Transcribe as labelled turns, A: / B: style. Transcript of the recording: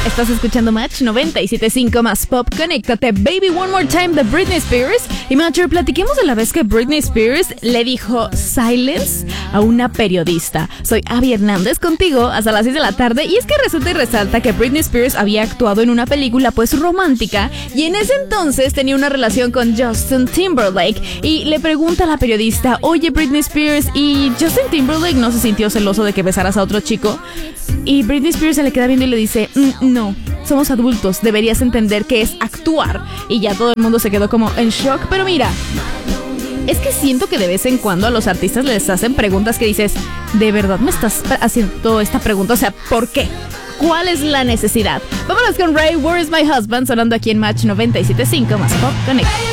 A: Estás escuchando Match 97.5 más Pop. Conéctate, Baby One More Time de Britney Spears. Y Matcher, platiquemos de la vez que Britney Spears le dijo silence a una periodista. Soy Abby Hernández contigo hasta las 6 de la tarde. Y es que resulta y resalta que Britney Spears había actuado en una película pues romántica y en ese entonces tenía una relación con Justin Timberlake. Y le pregunta a la periodista: oye Britney Spears, ¿y Justin Timberlake no se sintió celoso de que besaras a otro chico? Y Britney Spears se le queda viendo y le dice: no, somos adultos, deberías entender que es actuar. Y ya todo el mundo se quedó como en shock. Pero mira, es que siento que de vez en cuando a los artistas les hacen preguntas que dices: ¿de verdad me estás haciendo esta pregunta? O sea, ¿por qué? ¿Cuál es la necesidad? Vámonos con Ray, Where is my husband? Sonando aquí en Match 97.5 más Pop Connect.